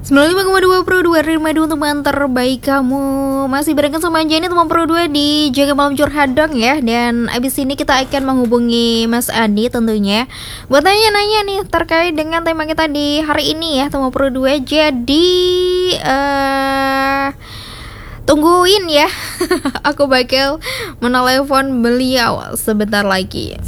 95,2 Pro 2 Rimadu teman terbaik kamu. Masih bareng sama Jenny teman Pro 2 di Jaga Malam Curhat dong ya. Dan abis ini kita akan menghubungi Mas Andi tentunya buat nanya-nanya nih terkait dengan tema kita di hari ini ya teman Pro 2. Jadi tungguin ya. Aku bakal menelepon beliau sebentar lagi.